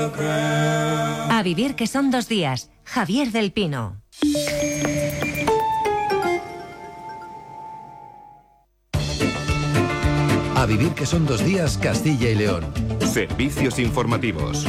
A vivir que son 2 días. Javier del Pino. A vivir que son 2 días, Castilla y León. Servicios informativos.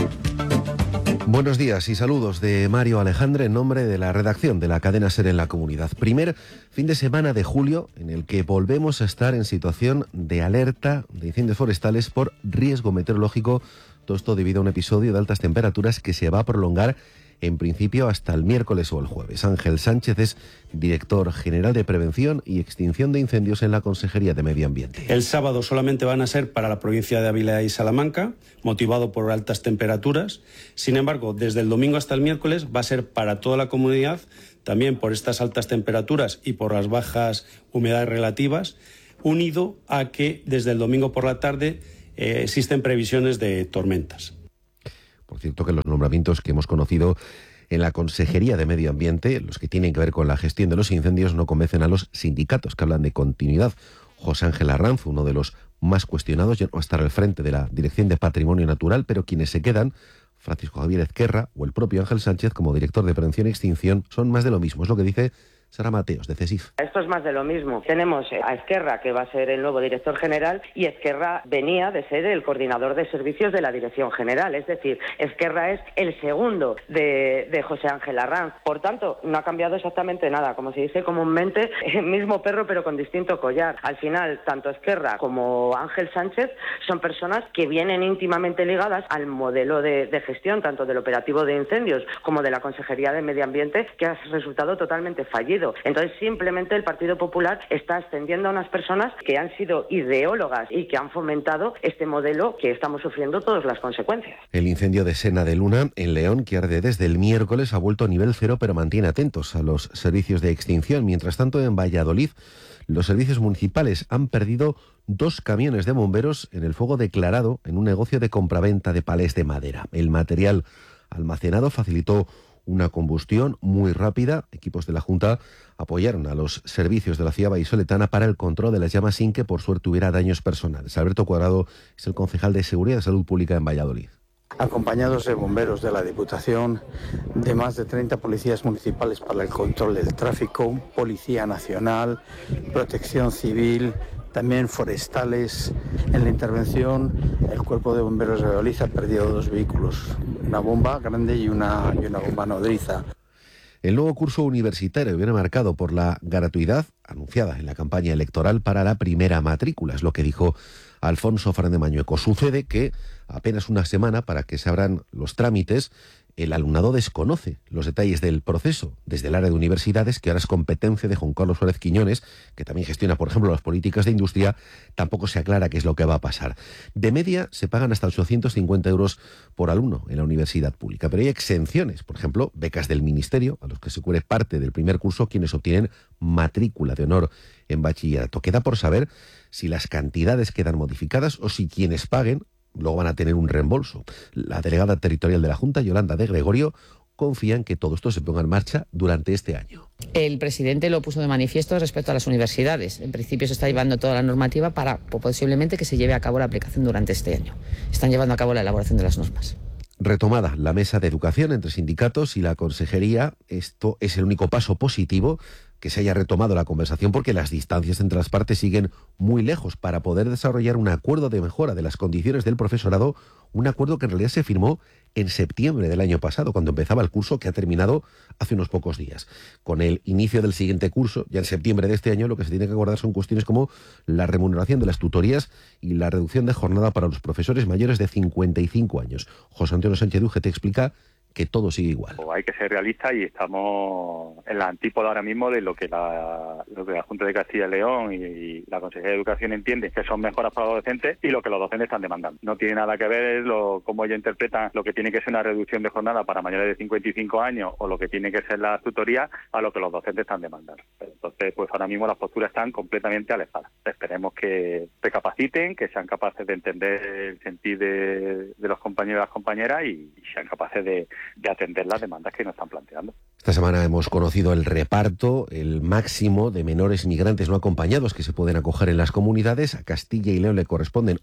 Buenos días y saludos de Mario Alejandre en nombre de la redacción de la cadena SER en la comunidad. Primer fin de semana de julio en el que volvemos a estar en situación de alerta de incendios forestales por riesgo meteorológico. Todo esto debido a un episodio de altas temperaturas que se va a prolongar en principio hasta el miércoles o el jueves. Ángel Sánchez es director general de Prevención y Extinción de Incendios en la Consejería de Medio Ambiente. El sábado solamente van a ser para la provincia de Ávila y Salamanca, motivado por altas temperaturas. Sin embargo, desde el domingo hasta el miércoles va a ser para toda la comunidad, también por estas altas temperaturas y por las bajas humedades relativas, unido a que desde el domingo por la tarde existen previsiones de tormentas. Por cierto, que los nombramientos que hemos conocido en la Consejería de Medio Ambiente, los que tienen que ver con la gestión de los incendios, no convencen a los sindicatos que hablan de continuidad. José Ángel Arranz, uno de los más cuestionados, ya no va a estar al frente de la Dirección de Patrimonio Natural, pero quienes se quedan, Francisco Javier Ezquerra o el propio Ángel Sánchez como director de Prevención y Extinción, son más de lo mismo. Es lo que dice Sara Mateos, de CESIF. Esto es más de lo mismo. Tenemos a Ezquerra, que va a ser el nuevo director general, y Ezquerra venía de ser el coordinador de servicios de la Dirección General. Es decir, Ezquerra es el segundo de José Ángel Arranz. Por tanto, no ha cambiado exactamente nada. Como se dice comúnmente, el mismo perro pero con distinto collar. Al final, tanto Ezquerra como Ángel Sánchez son personas que vienen íntimamente ligadas al modelo de gestión, tanto del operativo de incendios como de la Consejería de Medio Ambiente, que ha resultado totalmente fallido. Entonces, simplemente el Partido Popular está ascendiendo a unas personas que han sido ideólogas y que han fomentado este modelo que estamos sufriendo todas las consecuencias. El incendio de Sena de Luna, en León, que arde desde el miércoles, ha vuelto a nivel cero, pero mantiene atentos a los servicios de extinción. Mientras tanto, en Valladolid, los servicios municipales han perdido 2 camiones de bomberos en el fuego declarado en un negocio de compraventa de palés de madera. El material almacenado facilitó una combustión muy rápida. Equipos de la Junta apoyaron a los servicios de la ciudad vallisoletana para el control de las llamas sin que por suerte hubiera daños personales. Alberto Cuadrado es el concejal de Seguridad y Salud Pública en Valladolid. Acompañados de bomberos de la Diputación, de más de 30 policías municipales para el control del tráfico, Policía Nacional, Protección Civil, también forestales. En la intervención, el Cuerpo de Bomberos de Valladolid ha perdido 2 vehículos, una bomba grande y una bomba nodriza. El nuevo curso universitario viene marcado por la gratuidad anunciada en la campaña electoral para la primera matrícula, es lo que dijo Alfonso Fernández Mañueco. Sucede que apenas una semana para que se abran los trámites, el alumnado desconoce los detalles del proceso desde el área de universidades, que ahora es competencia de Juan Carlos Suárez Quiñones, que también gestiona, por ejemplo, las políticas de industria. Tampoco se aclara qué es lo que va a pasar. De media se pagan hasta 850 euros por alumno en la universidad pública, pero hay exenciones, por ejemplo, becas del Ministerio, a los que se cubre parte del primer curso quienes obtienen matrícula de honor en bachillerato. Queda por saber si las cantidades quedan modificadas o si quienes paguen luego van a tener un reembolso. La delegada territorial de la Junta, Yolanda de Gregorio, confía en que todo esto se ponga en marcha durante este año. El presidente lo puso de manifiesto respecto a las universidades. En principio se está llevando toda la normativa para posiblemente que se lleve a cabo la aplicación durante este año. Están llevando a cabo la elaboración de las normas. Retomada la mesa de educación entre sindicatos y la consejería, esto es el único paso positivo, que se haya retomado la conversación, porque las distancias entre las partes siguen muy lejos para poder desarrollar un acuerdo de mejora de las condiciones del profesorado, un acuerdo que en realidad se firmó en septiembre del año pasado, cuando empezaba el curso, que ha terminado hace unos pocos días. Con el inicio del siguiente curso, ya en septiembre de este año, lo que se tiene que acordar son cuestiones como la remuneración de las tutorías y la reducción de jornada para los profesores mayores de 55 años. José Antonio Sánchez Duque te explica que todo sigue igual. Hay que ser realistas y estamos en la antípoda ahora mismo de lo que la Junta de Castilla y León y la Consejería de Educación entiende que son mejoras para los docentes y lo que los docentes están demandando. No tiene nada que ver cómo ellos interpretan lo que tiene que ser una reducción de jornada para mayores de 55 años o lo que tiene que ser la tutoría a lo que los docentes están demandando. Entonces, pues ahora mismo las posturas están completamente alejadas. Esperemos que recapaciten, que sean capaces de entender el sentir de los compañeros y las compañeras y sean capaces de atender las demandas que nos están planteando. Esta semana hemos conocido el reparto, el máximo de menores migrantes no acompañados que se pueden acoger en las comunidades. A Castilla y León le corresponden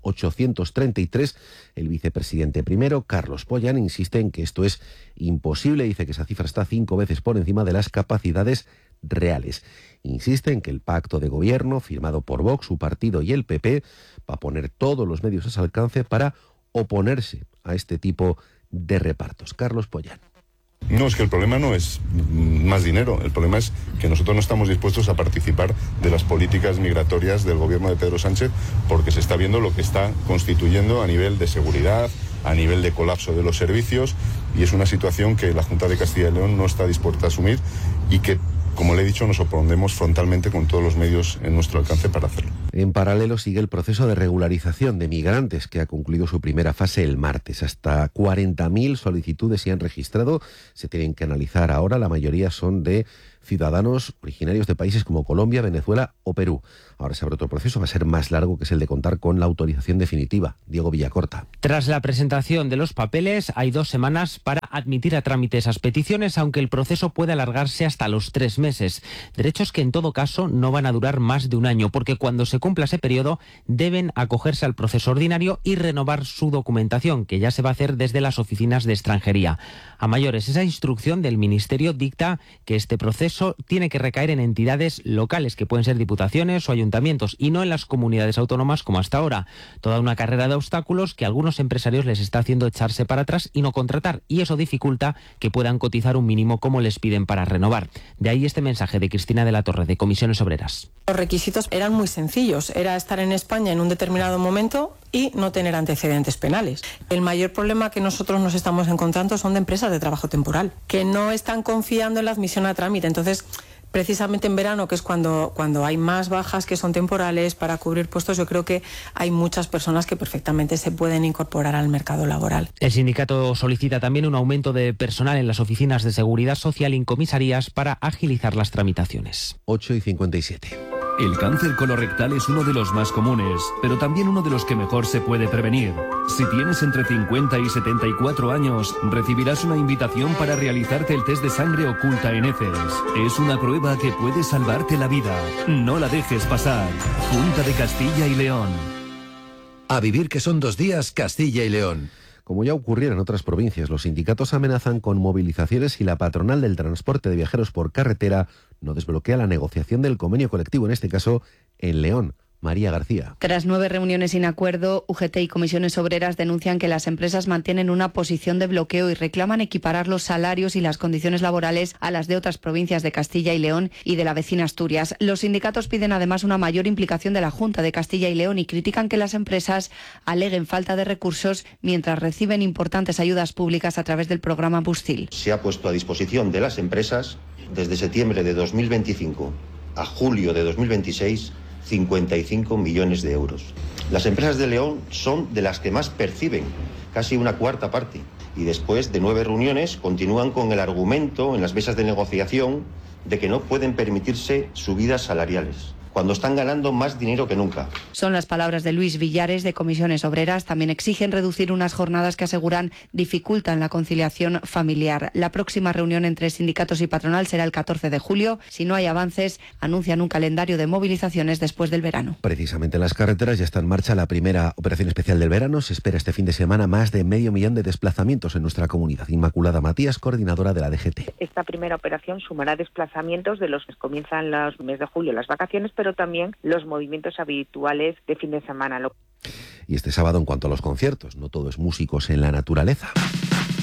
833. El vicepresidente primero, Carlos Pollán, insiste en que esto es imposible. Dice que esa cifra está 5 veces por encima de las capacidades reales. Insiste en que el pacto de gobierno firmado por Vox, su partido y el PP va a poner todos los medios a su alcance para oponerse a este tipo de repartos. Carlos Pollán. No, es que el problema no es más dinero, el problema es que nosotros no estamos dispuestos a participar de las políticas migratorias del gobierno de Pedro Sánchez porque se está viendo lo que está constituyendo a nivel de seguridad, a nivel de colapso de los servicios, y es una situación que la Junta de Castilla y León no está dispuesta a asumir y que, como le he dicho, nos opondremos frontalmente con todos los medios en nuestro alcance para hacerlo. En paralelo sigue el proceso de regularización de migrantes que ha concluido su primera fase el martes. Hasta 40.000 solicitudes se han registrado. Se tienen que analizar ahora. La mayoría son de ciudadanos originarios de países como Colombia, Venezuela o Perú. Ahora se abre otro proceso, va a ser más largo, que es el de contar con la autorización definitiva. Diego Villacorta. Tras la presentación de los papeles, hay 2 semanas para admitir a trámite esas peticiones, aunque el proceso puede alargarse hasta los 3 meses. Derechos que en todo caso no van a durar más de un año, porque cuando se cumpla ese periodo deben acogerse al proceso ordinario y renovar su documentación, que ya se va a hacer desde las oficinas de extranjería. A mayores, esa instrucción del Ministerio dicta que este proceso tiene que recaer en entidades locales, que pueden ser diputaciones o ayuntamientos, y no en las comunidades autónomas como hasta ahora. Toda una carrera de obstáculos que a algunos empresarios les está haciendo echarse para atrás y no contratar, y eso dificulta que puedan cotizar un mínimo como les piden para renovar. De ahí este mensaje de Cristina de la Torre, de Comisiones Obreras. Los requisitos eran muy sencillos, era estar en España en un determinado momento y no tener antecedentes penales. El mayor problema que nosotros nos estamos encontrando son de empresas de trabajo temporal, que no están confiando en la admisión a trámite. Entonces, precisamente en verano, que es cuando hay más bajas que son temporales para cubrir puestos, yo creo que hay muchas personas que perfectamente se pueden incorporar al mercado laboral. El sindicato solicita también un aumento de personal en las oficinas de seguridad social y en comisarías para agilizar las tramitaciones. 8:57. El cáncer colorectal es uno de los más comunes, pero también uno de los que mejor se puede prevenir. Si tienes entre 50 y 74 años, recibirás una invitación para realizarte el test de sangre oculta en heces. Es una prueba que puede salvarte la vida. No la dejes pasar. Junta de Castilla y León. A vivir que son 2 días, Castilla y León. Como ya ocurriera en otras provincias, los sindicatos amenazan con movilizaciones si la patronal del transporte de viajeros por carretera no desbloquea la negociación del convenio colectivo, en este caso en León. María García. Tras 9 reuniones sin acuerdo, UGT y Comisiones Obreras denuncian que las empresas mantienen una posición de bloqueo y reclaman equiparar los salarios y las condiciones laborales a las de otras provincias de Castilla y León y de la vecina Asturias. Los sindicatos piden además una mayor implicación de la Junta de Castilla y León y critican que las empresas aleguen falta de recursos mientras reciben importantes ayudas públicas a través del programa Bustil. Se ha puesto a disposición de las empresas desde septiembre de 2025 a julio de 2026 55 millones de euros. Las empresas de León son de las que más perciben, casi una cuarta parte. Y después de 9 reuniones continúan con el argumento en las mesas de negociación de que no pueden permitirse subidas salariales, cuando están ganando más dinero que nunca. Son las palabras de Luis Villares, de Comisiones Obreras. También exigen reducir unas jornadas que aseguran dificultan la conciliación familiar. La próxima reunión entre sindicatos y patronal será el 14 de julio. Si no hay avances, anuncian un calendario de movilizaciones después del verano. Precisamente en las carreteras ya está en marcha la primera operación especial del verano. Se espera este fin de semana más de 500.000 de desplazamientos en nuestra comunidad. Inmaculada Matías, coordinadora de la DGT. Esta primera operación sumará desplazamientos de los que comienzan los meses de julio, las vacaciones, pero también los movimientos habituales de fin de semana. Y este sábado, en cuanto a los conciertos, no todo es músicos en la naturaleza.